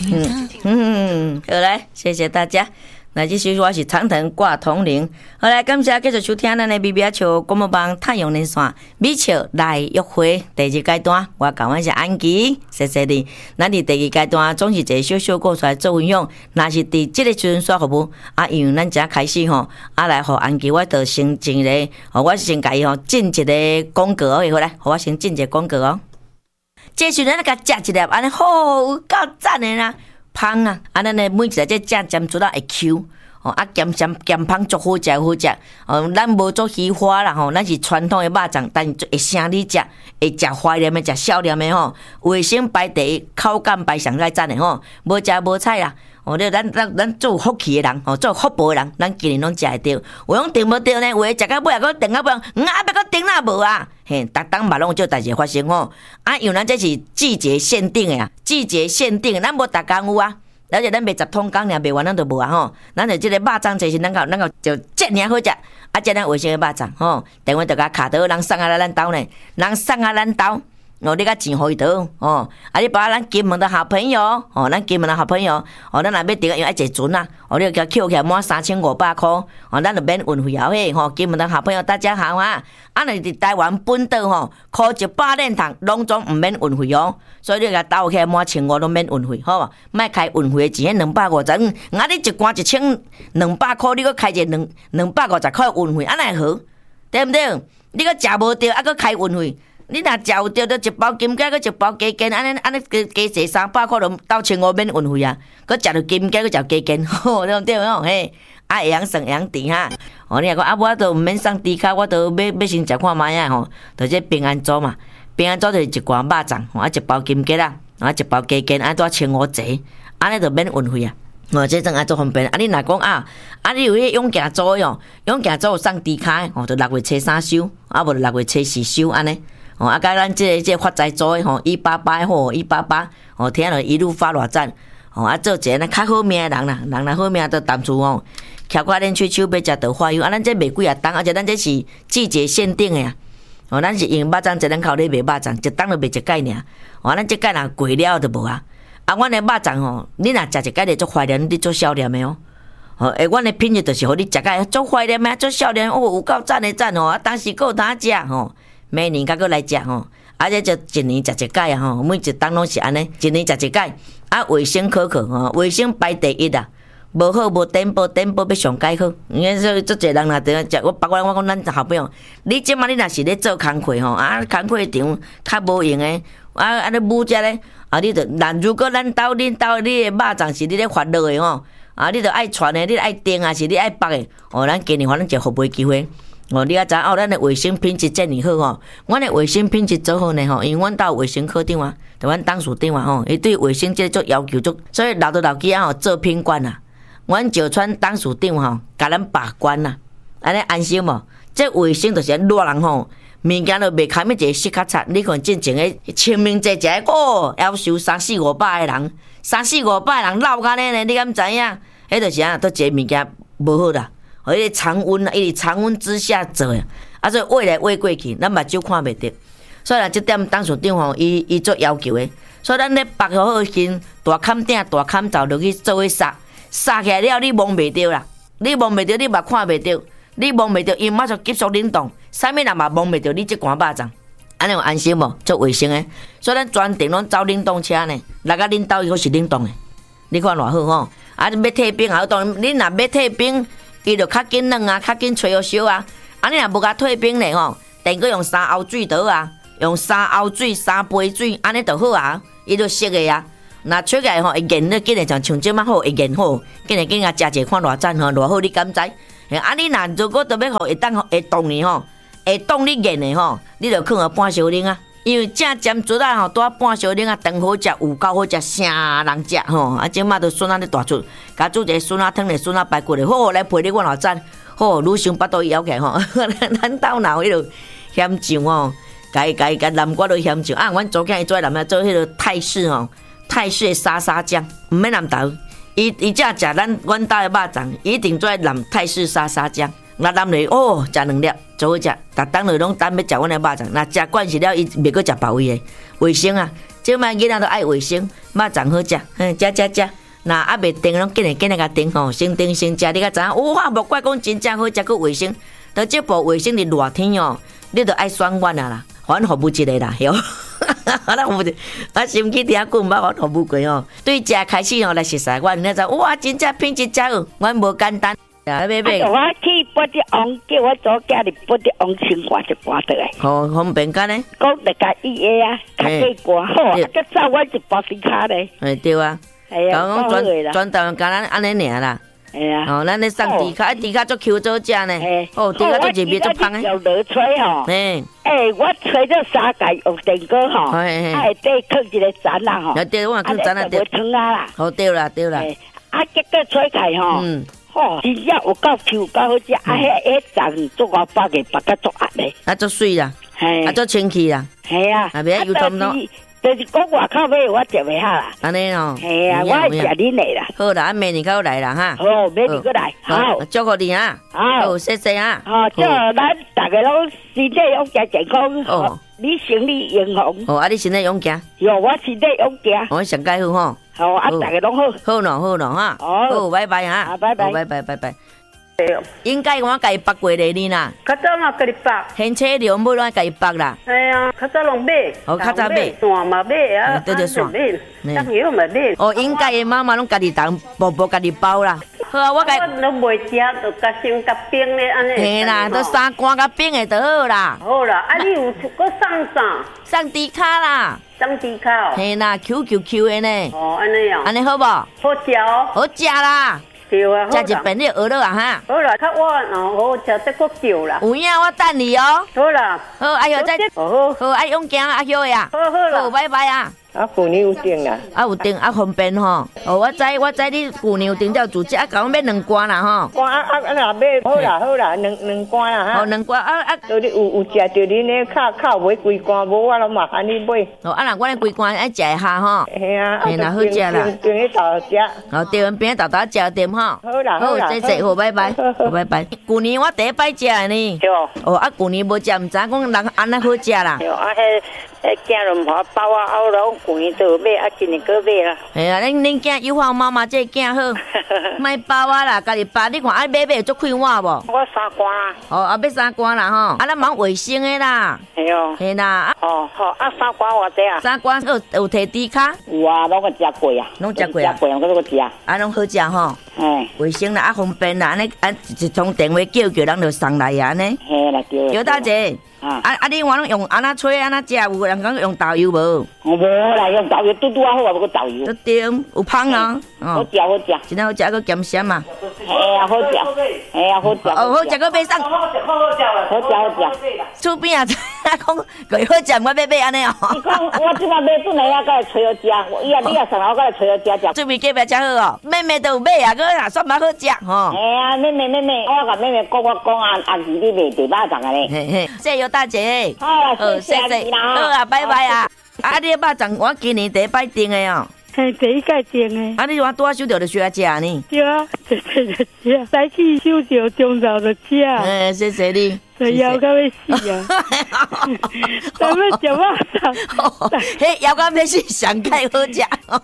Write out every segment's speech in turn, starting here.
好来，谢谢大家。那这首我是长藤挂铜铃。好来，感谢继续收听咱的 BBA 笑广播网太阳连线美笑来约会第二阶段。我讲我是安琪，谢谢你。咱伫第二阶段总是一个小小故事来做分享。若是伫这个时阵刷服务因为咱正开始吼，来互安琪我就先进咧，我先甲伊进一个广告哦，好来，互我先进一个广告哦。这时阵咱甲食一粒，安尼好有够赞的啦！芳啊，咱的每一个这酱尖做到会 Q 咸芳足好食好食咱无做稀花啦咱是传统的肉粽，但会生你食，会食花粒的，食少粒的卫生排第一，口感排上来赞的无食无菜啦。咱做福气的人做福报的人，咱今年拢食会着。有种订无着呢，有诶食到尾啊，佫订到尾，要佫订哪无啊？嘿，逐当嘛拢有这代志发生因为咱这是季节限定的季节限定的，咱无逐工有啊。了解咱卖10桶工尔，卖完咱就无啊咱就这个肉粽就是咱个就这尔好食这样卫生的肉粽电话就甲卡到人送咱兜呢，人送咱兜。你甲钱互伊倒你把咱金门的好朋友咱金门的好朋友咱若要订要一船啊你甲扣起来满3500块咱就免运费嘿金门的好朋友大家好啊若伫台湾本岛考100连堂拢总毋免运费所以你甲倒起来满1500都免运费好莫开运费的钱250你一罐1200块你佫开一个250块运费安尼好对毋对？你佫食无着佫开运费你若食有着，就一包金桔，佮一包鸡筋，安尼加济300块，就到1500免运费啊！佮食着金桔，佮食鸡筋，对不对？嘿，会晓算会晓甜哈！你若讲我都毋免送猪脚，我都要先食看卖啊！就这平安粥嘛，平安粥就是一罐肉粽，一包金桔啦，一包鸡筋，多1500济，安尼就免运费啊！这真爱做方便。你若讲你有迄永健粥永健粥有送猪脚就6月初3收，无就6月初4收安尼。甲咱这发财做的188好188听了一路发大赞做一个较好命的人啦，人若好命都淡厝徛过恁喙手要食豆花油咱这卖几啊档，而且咱这是季节限定的咱是用肉粽一人口咧卖肉粽，一档就卖一盖尔咱这盖若贵了就无阮的肉粽你若食一盖就做怀念，你做少年的阮的品质就是互你食盖做怀念的做少年有够赞的赞当时够当食每年佫来食这就一年食一届每一档拢是安尼，一年食一届卫生可靠卫生排第一无好无颠簸要上解好。因为做一个人若得食，包括我讲咱好朋友，你即马你若是咧做工课工课场较无用的你母遮咧你着如果恁兜你的肉粽是你咧发落的你着爱传的，你爱订是你爱绑的咱今年反正就互卖机会。你也知咱的卫生品质遮尔好阮的卫生品质做好呢因为阮兜卫生科长就阮董事长伊对卫生这做要求足，所以留起做品管阮石川董事长甲咱把关安尼安心无？这卫生就是热人物件就袂堪一个洗较擦，你看进前个清明节一个要收300-500个人，300-500个人闹甲呢，你敢知影？迄就是都一个物件无好啦。迄个常温一直常温之下做所以喂来喂过去，咱目睭看袂着。所以这点董事长伊做要求的，所以咱咧绑好先大坎顶大坎罩落去做伙撒起来了，你摸袂着啦，你摸袂着，你嘛看袂着，你摸袂着，伊马上急速冷冻，啥物人嘛摸袂着，你这罐肉粽，安尼有安心无？做卫生的，所以咱专程拢走冷冻车呢，来甲恁兜伊是冷冻的，你看偌好要退冰好冻，你若要退冰。伊就较紧软较紧吹烧你若无甲退冰咧电个用3后水倒用3后水3杯水安尼就好伊就熟个若出来会研咧，紧咧像即马好会研好，紧甲食者看偌赞偌好，你敢知？你若如果特别好会当会冻呢会冻你研的你就放半小冷因为正尖竹带半小冷长好食，有够好食，啥人食即马都孙仔咧大出，甲煮一个孙仔汤咧，孙仔排骨咧，好来陪你我偌赞，愈想巴肚枵起来咱兜闹迄落咸酱甲南瓜都咸酱阮昨天伊做南做迄个泰式的沙沙酱，毋免南豆，伊只食阮兜的肉粽，一定做南泰式沙沙酱。那南来食2粒，最好食。逐当就拢等要食阮的肉粽，若食惯势了，伊袂阁食别位的。卫生即摆囡仔都爱卫生，肉粽好食，食。那还袂订，拢紧甲订吼，先订先食，你甲知影？哇，莫怪讲真正好食，佮卫生。到即部卫生伫热天哦，你着爱选阮啊啦，反服务一个啦，哟。我心机听久，毋捌反服务过哦。对食开始哦来熟悉，阮那阵哇，真正品质真好，阮无简单。买。我去拨啲王，叫我左家哩拨啲王先挂就挂倒来。 好方便干呢？ 讲大家伊个啊，较计挂好，啊，佮走我一包底卡咧。 对啊。 系啊， 讲转台湾干咱安尼尔啦。 系啊。 哦，咱咧送底卡，底卡做 Q 做食呢。哦，底卡做入面做香诶。 就落吹吼。我吹咗3届用电锅吼，哎，底放一个盏啦吼。 对，我放盏啊，对。 汤啊啦。 好对啦。 结果吹开吼。真正有够 Q 够好食，迄盏做500个，白甲做压咧。 做水啦，做清气啦。 系啊。 啊，袂有差唔多。 就是讲外口买我食袂下啦。 安尼哦。 系啊，我爱食恁的啦。 好啦，明年够来啦哈。 好，明年过来。好， 祝福你啊。好，谢谢啊。 好，祝咱大家拢身体勇健健康。哦。你生理英雄。 哦，啊，你身体勇健。 哟，我身体勇健。 我上介好吼。 好，啊，大家拢好。 好喏哈。好，拜拜啊。 拜拜。 拜。应该我家己拔过嚟呢啦。 较早嘛家己拔。 现车料买咱家己拔啦。 系啊，较早拢买。 哦，较早买。 线嘛买啊。 对线。 酱油嘛买。 哦，应该的妈妈拢家己当薄家己包啦。好啊，我拢袂食，就甲先甲冰咧安尼。 嘿啦，都三干甲冰的就好啦。 好啦，啊你有搁送啥？ 送底卡啦。 送底卡。 嘿啦 ，QQ 的呢。 哦，安尼哦。 安尼好无？好食哦。 好食啦。对啊，食一遍你就学了啊哈。 好啦，较晚哦，好食得搁叫啦。 有影，我等你哦。好啦， 好，哎呦，再好，爱勇敢啊，休呀。好啦，好，拜拜啊。 啊，妇女有订啦。 啊，有订啊，方便吼。哦，我知你妇女有订了自己啊，甲我买2罐啦吼。 罐啊，若买好啦，两罐啦哈。 哦，2罐啊。 就你有食着你咧靠买规罐，无我拢嘛喊你买。 哦，啊，若我咧规罐爱食一下吼。 嘿啊， 嘿啦，好食啦。 边咧豆食。 哦，对，边豆食点吼。 好啦，好， 谢谢，好，拜拜，好，拜拜。旧年我第一摆食的呢。对。哦，啊，旧年无食，毋知讲人安尼好食啦。 对，啊，迄囝人无包啊，后来旧年就买，啊，今年搁买啦。 系啊，恁囝友好妈妈这囝好，卖包啊啦，家己包。你看啊，买足快碗无？ 我3罐啦。 哦，啊，买3罐啦吼。啊，咱忙卫生的啦。 系哦。 系啦。 哦，好，啊，3罐偌济啊 ？3罐有摕底卡？ 有啊，拢个食过啊。 拢食过啊？ 食过，我都食。 啊，拢好食吼。 嘿。 卫生啦，啊方便啦，安尼啊一通电话叫，人就送来啊呢。 嘿啦，对。 姚大姐。你我拢用安那吹安那食，有人讲用豆油无？ 我无啦，用豆油嘟嘟啊好啊，无个豆油。 对，有香啊。 好食好食。 真好食，个咸咸嘛。 嘿啊，好食。嘿啊，好食。 哦，好食个买送。 好食好食。 厝边啊，讲个好食，我买安尼哦。 你讲我即摆买转来啊，甲来吹好食。你啊送来我甲来吹好食食。 厝边隔壁真好哦，妹妹都有买啊，个也算蛮好食吼。 嘿啊，妹妹，我甲妹妹讲啊，阿姨你卖地巴掌啊咧。 嘿嘿，谢谢大姐。 好，谢谢。 好啊，拜拜啊！啊，你肉粽我今年第一摆订的哦。 嘿，第一届订的。 啊，你我拄啊收到就需要食呢。 对啊，谢谢食，早起收到中昼就食。 谢谢你。 枵到要死啊！咱们食肉粽， 嘿，枵到要死，上盖好食。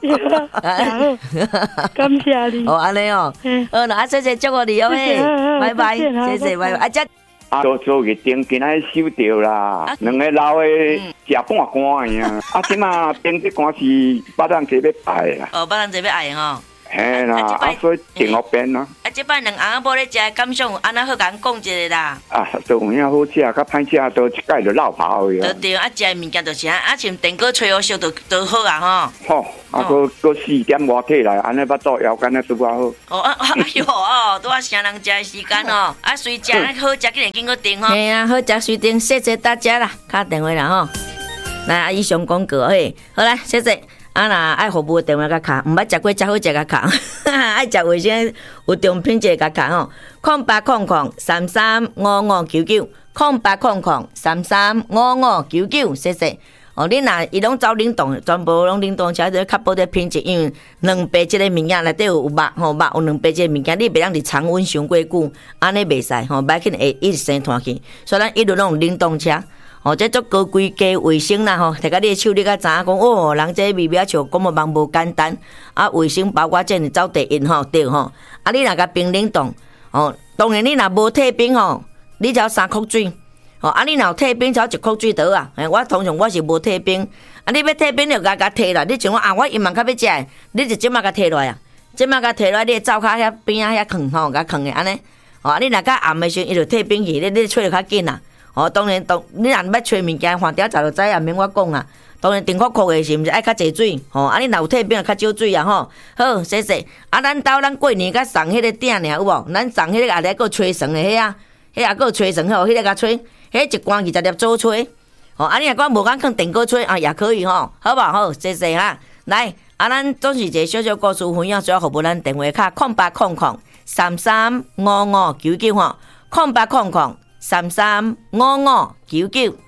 感谢你。 哦，安尼哦。好，那谢谢祝福你哦，嘿，拜拜，谢谢，拜拜，啊，这。 做月订今仔收到啦，2个老的食半罐呀。啊，即马订这罐是8人节要爱啦。 哦，8人节要爱吼。 嘿啦，啊，所以订后边啦。 啊，这摆2翁某咧食感想有安那好，甲讲一下啦。 啊，都有影好食，甲歹食都一概就落跑去。 对，啊，食的物件就是啊，像电锅吹好烧都好啊吼。好，啊，搁4点外体来，安尼巴肚腰干啊拄啊好。 哦，哎呦哦，拄啊啥人食的时间哦，啊，随食好食，竟然经过订吼。嘿啊，好食随订，谢谢大家啦，打电话啦吼。来，以上广告嘿，好来，谢谢。啊，若爱服务的电话甲卡，毋捌食过遮好食甲卡，爱食卫生有中品质甲卡吼，0800335599，0800335599，谢谢。哦，你若伊拢走冷冻，全部拢冷冻车，就确保的品质，因为2杯即个物件内底有肉吼，肉有2杯即个物件，你袂当伫常温伤过久，安尼袂使吼，歹去会一直生炭去，所以咱一路拢冷冻车。 这足高规格卫生啦吼，摕到你的手，你甲知影讲哦，人这米饼树广播网无简单，卫生包括这走第一吼，对吼。你若甲冰冷冻，当然你若无退冰吼，你只要3箍水，你若有退冰，只要1箍水倒啊。我通常我是无退冰，你要退冰就甲摕啦。你像我伊万较要食的，你就即马甲摕落啊，即马甲摕落，你灶骹遐边仔遐放吼，甲放的安尼。你若甲暗的时阵，伊就退冰去，你吹就较紧啦。当然，你若要吹物件，饭条早就知啊，免我讲啊。当然，定酷的是毋是爱较济水？你若有退冰，较少水啊吼。好，谢谢。咱兜咱过年甲送迄个鼎尔有无？咱送迄个也来个吹绳的迄啊，迄也个吹绳吼，迄个甲吹，迄一罐20粒做吹。你若讲无敢放电锅吹也可以吼，好无？好，谢谢哈。来，咱总是一个小小故事分享，最后互无咱电话卡0800335599吼，0800335599。